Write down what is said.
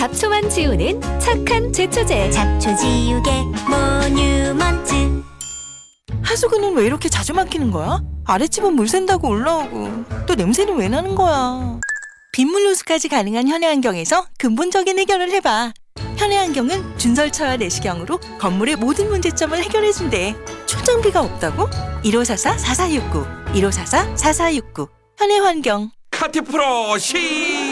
잡초만 지우는 착한 제초제. 잡초 지우개 모뉴먼트. 하수구는 왜 이렇게 자주 막히는 거야? 아랫집은 물 샌다고 올라오고 또 냄새는 왜 나는 거야? 빗물 누수까지 가능한 현해안경에서 근본적인 해결을 해봐. 현해안경은 준설차와 내시경으로 건물의 모든 문제점을 해결해준대. 초장비가 없다고? 1544-4469 1544-4469 현해환경. 카티프로 시